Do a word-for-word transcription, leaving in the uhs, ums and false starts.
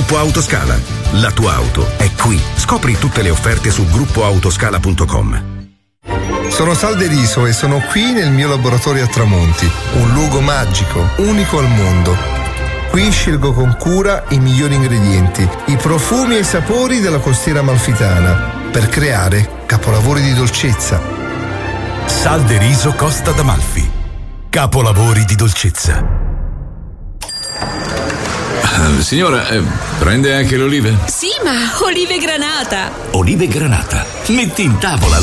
Gruppo Autoscala. La tua auto è qui. Scopri tutte le offerte su gruppo autoscala punto com. Sono Sal De Riso e sono qui nel mio laboratorio a Tramonti, un luogo magico, unico al mondo. Qui scelgo con cura i migliori ingredienti, i profumi e i sapori della costiera amalfitana per creare capolavori di dolcezza. Sal De Riso Costa d'Amalfi. Capolavori di dolcezza. Uh, signora, eh, prende anche le olive? Sì, ma olive granata. Olive granata. Metti in tavola